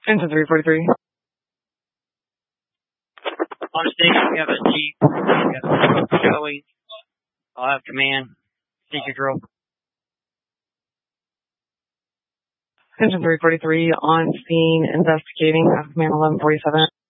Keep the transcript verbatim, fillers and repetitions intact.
Engine three forty-three. On station, we have a Jeep. We have Joey. I'll have command. Secret drill. Engine three forty-three on scene investigating. I have command eleven forty-seven.